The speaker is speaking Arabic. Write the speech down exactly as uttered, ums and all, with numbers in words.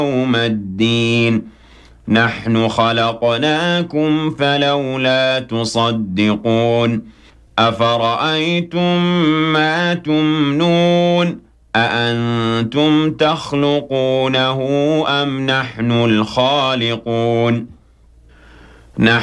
يوم الدين نحن خلقناكم فلولا تصدقون أفرأيتم ما تمنون أأنتم تخلقونه أم نحن الخالقون نحن